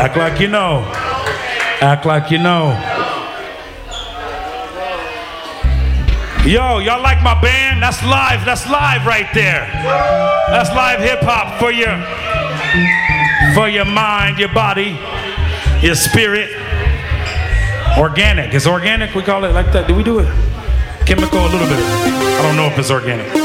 Act like you know. Act like you know. Yo, y'all like my band? That's live. That's live right there. That's live hip hop for your mind, your body, your spirit. Organic. It's organic. We call it like that. Do we do it? Chemical a little bit. I don't know if it's organic.